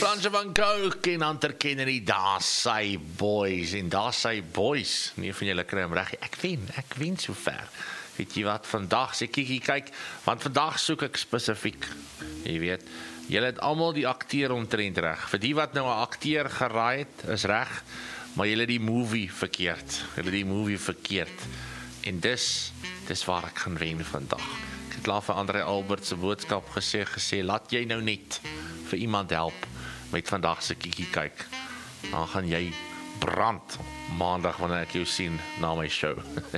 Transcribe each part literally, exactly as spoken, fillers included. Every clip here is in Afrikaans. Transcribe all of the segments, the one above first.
Sanja van Gogh en Hunter Kennedy, daar sy boys, en daar sy boys, nie van julle kry hom reg, ek wen, ek wen so ver, weet jy wat, vandag, sê kiekie, kyk, want vandag soek ek spesifiek, jy weet, julle het almal die akteur omtrent reg, vir die wat nou 'n akteur geraai het, is reg, maar julle die movie verkeerd, julle die movie verkeerd, en dis, dis waar ek gaan wen vandag. Ek het laat vir André Albert se boodskap gesê, gesê, laat jy nou net vir iemand help met vandag se kiekie kyk. Dan gaan jy brand maandag wanneer ek jou sien na my show.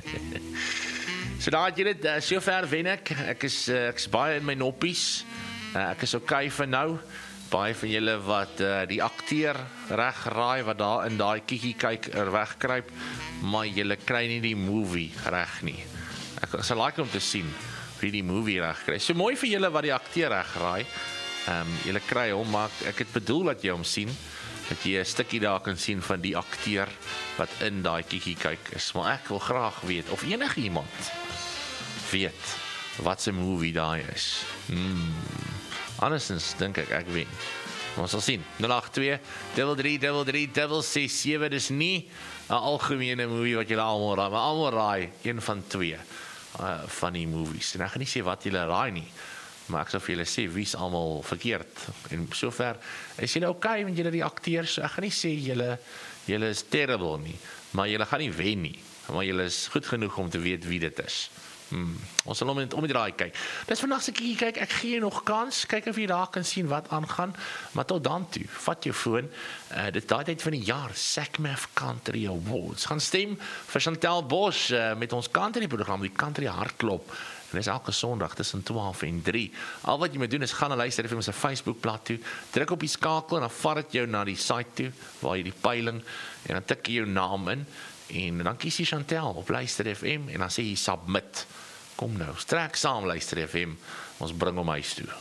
So daar het jy dit, uh, so ver wen ek. Ek is, uh, ek is baie in my noppies. Uh, ek is okay vir nou. Baie van julle wat uh, die akteur reg raai, wat daar in daai kiekie kyk er wegkruip, maar julle kry nie die movie reg nie. Ek sal like om te sien wie die movie reg kry. So mooi vir julle wat die akteur reg raai. Um, julle kry hom, maar ek het bedoel dat jy hom sien, dat jy 'n stukkie daar kan sien van die akteur wat in daai kiekie kyk is. Maar ek wil graag weet, of enige iemand weet wat se movie daai is. Hmm. Andersins dink ek, ek weet. Maar ons sal sien. nul agt twee, drie drie drie drie, drie ses sewe, dis nie 'n algemene movie wat julle almal raai, maar almal raai een van twee uh, van die movies. En ek gaan nie sê wat julle raai nie, maar ek sal vir julle sê wie's almal verkeerd. En sover is julle okay met julle die akteurs. Ek gaan nie sê julle julle is terrible nie, maar julle gaan nie wen nie. Maar julle is goed genoeg om te weet wie dit is. Hmm. Ons sal om die, om die draai kyk. Dis vandag se kiekie kyk, ek gee jou nog kans, kyk of jy daar kan sien wat aangaan, maar tot dan toe, vat jou foon, uh, dit daai tyd van die jaar, SACMAF Country Awards, gaan stem vir Chantel Bosch, uh, met ons country program, die Country Hartklop, en dis elke Sondag tussen twaalf en drie. Al wat jy moet doen is gaan en luister vir ons Facebookblad toe, druk op die skakel en dan vat dit jou na die site toe, waar jy die peiling, en dan tik jy jou naam in, en dan kies jy Chantel op Luister F M, en dan sê jy submit. Kom nou, strek saam Luister F M, ons bring hom huis toe.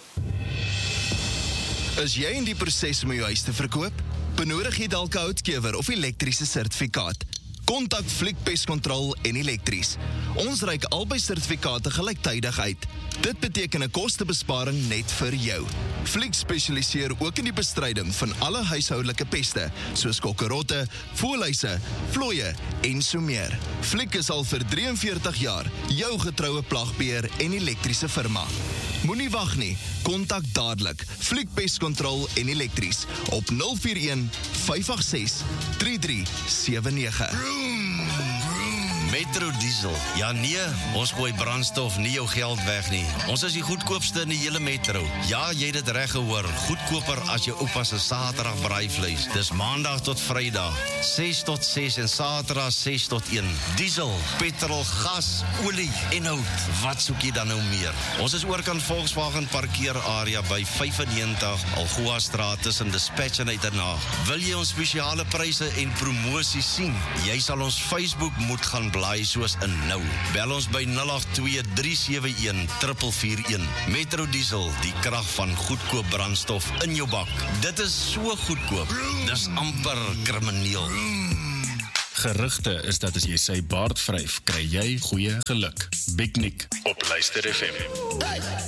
Is jy in die proses om jou huis te verkoop? Benodig jy dalk 'n houtkewer of elektriese sertifikaat? Kontak Fliek Pest Control en Elektries. Ons reik albei sertifikate gelyktydig uit. Dit beteken 'n kostebesparing net vir jou. Fliek spesialiseer ook in die bestryding van alle huishoudelike peste, soos kokkerotte, voëlhuise, vlooie en so meer. Fliek is al vir drie en veertig jaar jou getroue plagbeheer en elektriese firma. Moenie wag nie, kontak dadelik Fliek Pest Control en Elektries op nul vier een, vyf agt ses, drie drie sewe nege. Metro Diesel. Ja nee, ons gooi brandstof nie jou geld weg nie. Ons is die goedkoopste in die hele metro. Ja, jy het dit reg gehoor. Goedkoper as jou oupa se Saterdag braaivleis. Dis Maandag tot Vrydag, ses tot ses en Saterdag ses tot een. Diesel, petrol, gas, olie en hout. Wat soek jy dan nou meer? Ons is oorkant Volkswagen parkeerarea by vyfennegentig Algoa Straat tussen Dispatch en Uitenhaag. Wil jy ons spesiale pryse en promosies sien? Jy sal ons Facebook moet gaan blaai soos in nou. Bel ons by nul agt twee, drie sewe een, vier vier een. Metro Diesel, die krag van goedkoop brandstof in jou bak. Dit is so goedkoop. Dis amper krimineel. Gerugte is dat as jy sy baard vryf, kry jy goeie geluk. Big Nick op Luister F M.